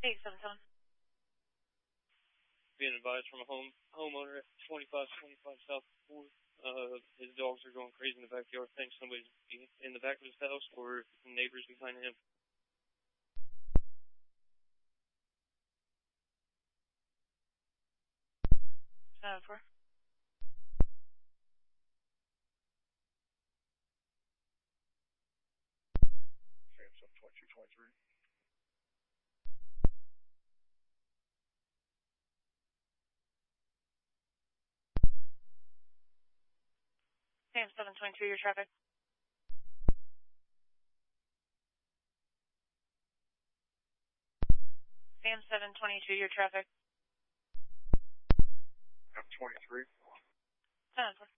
877. Being advised from a homeowner at 2525 South 4th. His dogs are going crazy in the backyard. Thinks somebody's in the back of his house or neighbors behind him. Over. Samsung 2223. Sam 722, your traffic. Sam 722, your traffic. F23. 10-4.